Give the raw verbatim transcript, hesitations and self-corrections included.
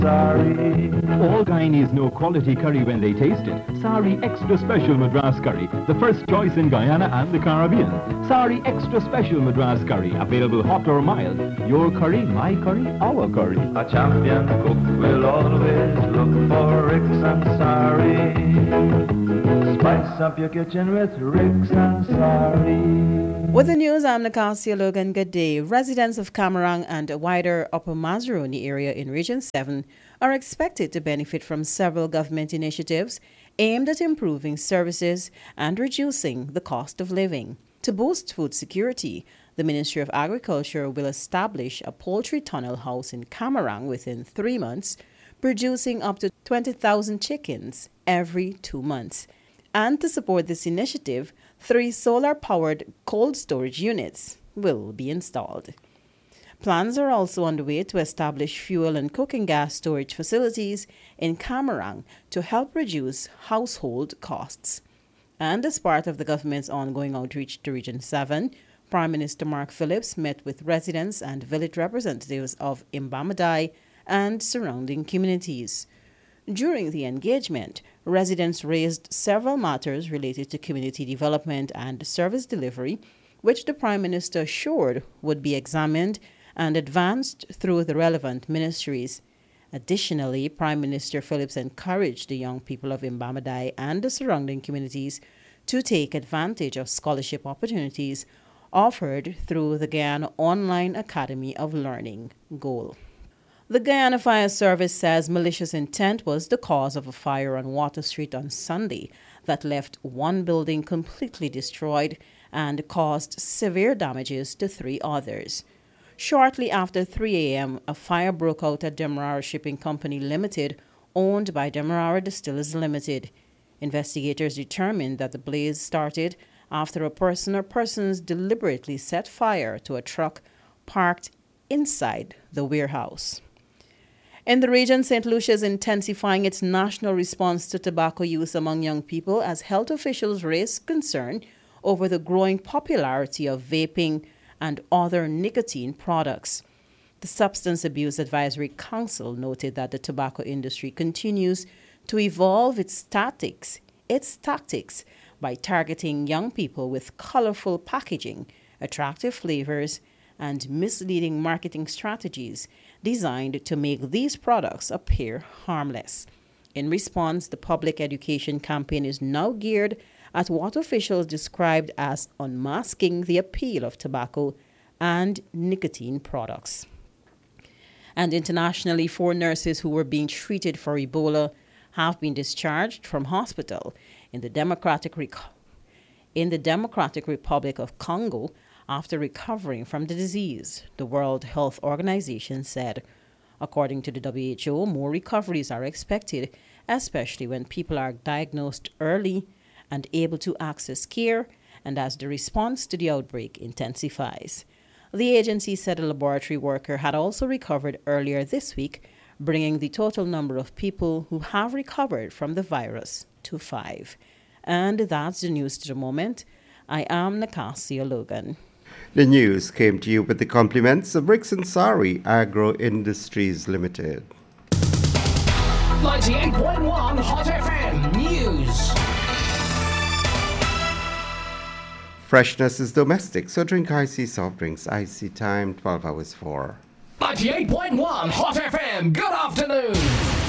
Sari. All Guyanese know quality curry when they taste it. Sari Extra Special Madras Curry, the first choice in Guyana and the Caribbean. Sari Extra Special Madras Curry, available hot or mild. Your curry, my curry, our curry. A champion cook will always look for Ricks and Sari. Spice up your kitchen with Ricks and Sari. With the news, I'm Nacasia Logan. Good day. Residents of Camarang and a wider Upper Mazaroni area in Region seven are expected to benefit from several government initiatives aimed at improving services and reducing the cost of living. To boost food security, the Ministry of Agriculture will establish a poultry tunnel house in Camarang within three months, producing up to twenty thousand chickens every two months. And to support this initiative, three solar-powered cold storage units will be installed. Plans are also underway to establish fuel and cooking gas storage facilities in Camarang to help reduce household costs. And as part of the government's ongoing outreach to Region seven, Prime Minister Mark Phillips met with residents and village representatives of Imbamadai and surrounding communities. During the engagement, residents raised several matters related to community development and service delivery, which the Prime Minister assured would be examined and advanced through the relevant ministries. Additionally, Prime Minister Phillips encouraged the young people of Imbamadai and the surrounding communities to take advantage of scholarship opportunities offered through the Guyana Online Academy of Learning, GOAL. The Guyana Fire Service says malicious intent was the cause of a fire on Water Street on Sunday that left one building completely destroyed and caused severe damages to three others. Shortly after three a.m., a fire broke out at Demerara Shipping Company Limited, owned by Demerara Distillers Limited. Investigators determined that the blaze started after a person or persons deliberately set fire to a truck parked inside the warehouse. In the region, Saint Lucia is intensifying its national response to tobacco use among young people as health officials raise concern over the growing popularity of vaping and other nicotine products. The Substance Abuse Advisory Council noted that the tobacco industry continues to evolve its tactics, its tactics by targeting young people with colorful packaging, attractive flavors, and misleading marketing strategies designed to make these products appear harmless. In response, the public education campaign is now geared at what officials described as unmasking the appeal of tobacco and nicotine products. And internationally, four nurses who were being treated for Ebola have been discharged from hospital in the Democratic Rec- in the Democratic Republic of Congo after recovering from the disease, the World Health Organization said. According to the W H O, more recoveries are expected, especially when people are diagnosed early and able to access care, and as the response to the outbreak intensifies. The agency said a laboratory worker had also recovered earlier this week, bringing the total number of people who have recovered from the virus to five. And that's the news to the moment. I am Nacasia Logan. The news came to you with the compliments of Ricks and Sari Agro Industries Limited. ninety-eight point one Hot F M News. Freshness is domestic, so drink icy soft drinks. Icy time, twelve hours four. ninety-eight point one Hot F M, good afternoon.